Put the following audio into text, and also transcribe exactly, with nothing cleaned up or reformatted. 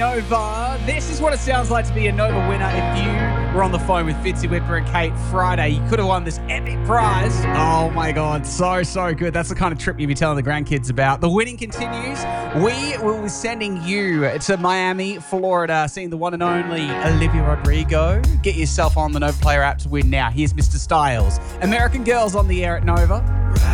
Nova. This is what it sounds like to be a Nova winner. If you were on the phone with Fitzy Whipper and Kate Friday, you could have won this epic prize. Oh my God, so, so good. That's the kind of trip you'll be telling the grandkids about. The winning continues. We will be sending you to Miami, Florida, seeing the one and only Olivia Rodrigo. Get yourself on the Nova Player app to win now. Here's Mister Styles. American Girls on the air at Nova.